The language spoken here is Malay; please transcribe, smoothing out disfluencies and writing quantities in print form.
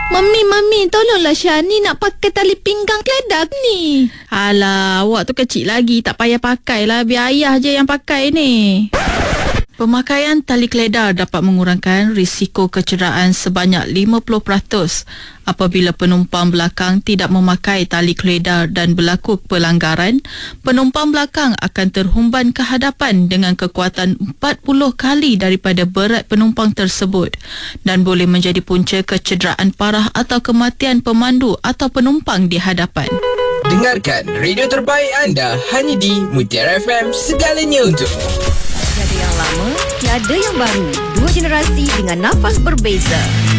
Mami, tolonglah Syani nak pakai tali pinggang keledar ni. Alah, awak tu kecil lagi, tak payah pakailah, biar ayah je yang pakai ni. Pemakaian tali keledar dapat mengurangkan risiko kecederaan sebanyak 50% apabila penumpang belakang tidak memakai tali keledar dan berlaku pelanggaran. Penumpang belakang akan terhumban ke hadapan dengan kekuatan 40 kali daripada berat penumpang tersebut dan boleh menjadi punca kecederaan parah atau kematian pemandu atau penumpang di hadapan. Dengarkan radio terbaik anda hanya di Mutiara FM, segalanya untuk. Tiada yang lama, tiada yang baru. Dua generasi dengan nafas berbeza.